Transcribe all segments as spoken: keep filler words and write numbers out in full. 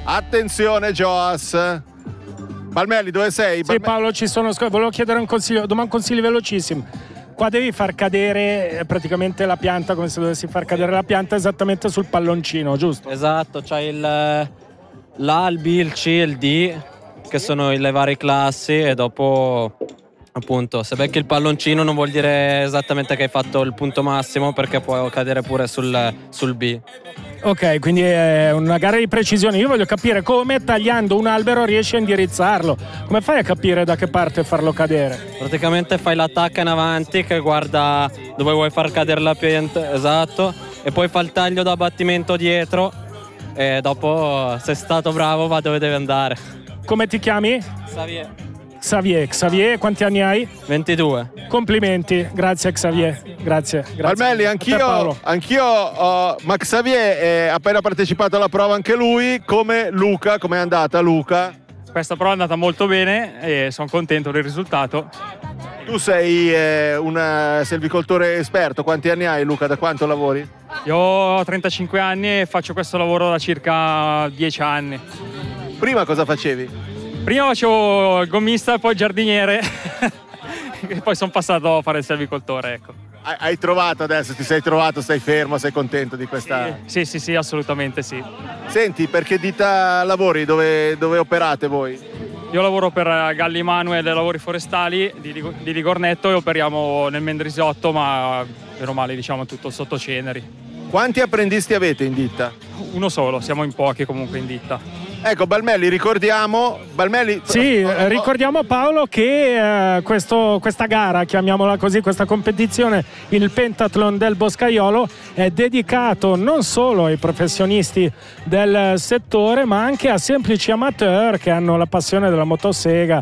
Attenzione Joas. Balmelli, dove sei? Sì, Balme- Paolo, ci sono. Volevo chiedere un consiglio, domani un consiglio velocissimo. Qua devi far cadere praticamente la pianta, come se dovessi far cadere la pianta esattamente sul palloncino, giusto? Esatto, c'hai il l'A, il B, il C e il D, che sono le varie classi, e dopo appunto se becchi il palloncino non vuol dire esattamente che hai fatto il punto massimo, perché può cadere pure sul, sul B. Ok, quindi è una gara di precisione. Io voglio capire come tagliando un albero riesci a indirizzarlo. Come fai a capire da che parte farlo cadere? Praticamente fai l'attacca in avanti che guarda dove vuoi far cadere la pianta, esatto, e poi fa il taglio da abbattimento dietro, e dopo, se è stato bravo, va dove deve andare. Come ti chiami? Xavier. Xavier. Xavier, quanti anni hai? ventidue. Complimenti, grazie Xavier. Grazie. grazie. Balmelli, anch'io, anch'io ho, ma Xavier ha appena partecipato alla prova anche lui, come Luca. Com'è andata Luca? Questa prova è andata molto bene e sono contento del risultato. Tu sei eh, un selvicoltore esperto, quanti anni hai Luca? Da quanto lavori? Io ho trentacinque anni e faccio questo lavoro da circa dieci anni. Prima cosa facevi? Prima facevo il gommista e poi il giardiniere e poi sono passato a fare il selvicoltore, ecco. Hai, hai trovato adesso, ti sei trovato, stai fermo, sei contento di questa... Sì, sì, sì, assolutamente sì. Senti, per che ditta lavori? Dove, dove operate voi? Io lavoro per Galli Manuel Lavori Forestali di, di Ligornetto e operiamo nel Mendrisiotto, ma meno male diciamo tutto sotto Ceneri. Quanti apprendisti avete in ditta? Uno solo, siamo in pochi comunque in ditta. Ecco, Balmelli, ricordiamo... Balmelli... Sì, ricordiamo Paolo che eh, questo, questa gara, chiamiamola così, questa competizione, il Pentathlon del Boscaiolo, è dedicato non solo ai professionisti del settore, ma anche a semplici amateur che hanno la passione della motosega,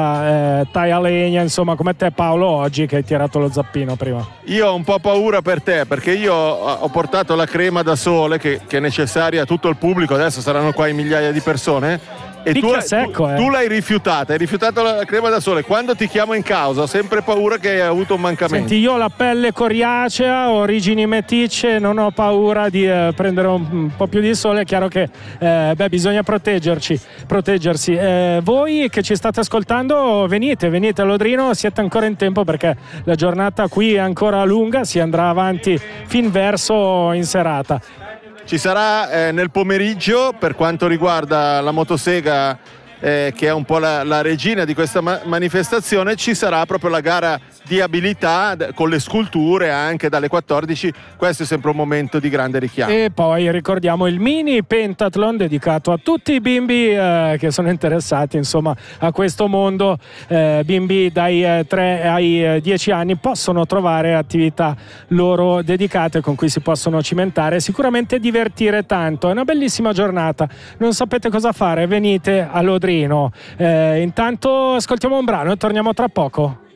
da eh, taglia legna, insomma, come te Paolo oggi che hai tirato lo zappino prima. Io ho un po' paura per te, perché io ho portato la crema da sole che, che è necessaria a tutto il pubblico, adesso saranno qua in migliaia di persone, e tu, secco, tu, eh. tu l'hai rifiutata, hai rifiutato la crema da sole. Quando ti chiamo in causa ho sempre paura che hai avuto un mancamento. Senti, io ho la pelle coriacea, origini meticce, non ho paura di eh, prendere un, un po' più di sole. È chiaro che eh, beh, bisogna proteggerci, proteggersi. Eh, voi che ci state ascoltando, venite, venite a Lodrino, siete ancora in tempo perché la giornata qui è ancora lunga, si andrà avanti fin verso in serata. Ci sarà eh, nel pomeriggio, per quanto riguarda la motosega, eh, che è un po' la, la regina di questa ma- manifestazione, ci sarà proprio la gara di abilità d- con le sculture anche dalle quattordici. Questo è sempre un momento di grande richiamo. E poi ricordiamo il mini pentathlon dedicato a tutti i bimbi eh, che sono interessati insomma a questo mondo. Eh, bimbi dai eh, tre ai dieci anni possono trovare attività loro dedicate con cui si possono cimentare e sicuramente divertire tanto. È una bellissima giornata, non sapete cosa fare, venite a Lodrino. Eh, intanto ascoltiamo un brano e torniamo tra poco.